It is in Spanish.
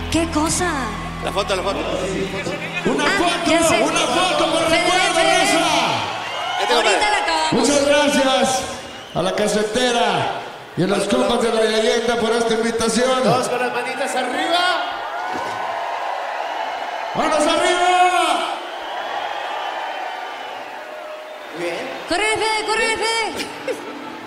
¿Qué cosa? La foto. Una foto ya sé. por el Fede, recuerdo, Fede. raza. Ahorita la acabamos. Muchas gracias a la casetera y a los compas de la leyenda por esta invitación. Todos con las manitas arriba. ¡Manos arriba! Bien. ¡Corre, Fede! ¡Corre, Fede!